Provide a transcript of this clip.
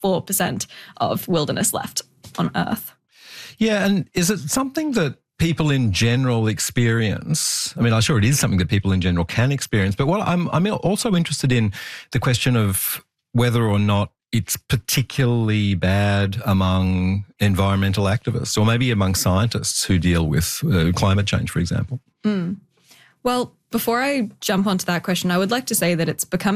4% of wilderness left on Earth. Yeah, and is it something that people in general experience? I mean, I'm sure it is something that people in general can experience, but what I'm also interested in the question of whether or not it's particularly bad among environmental activists or maybe among scientists who deal with climate change, for example. Well, before I jump onto that question, I would like to say that it's becoming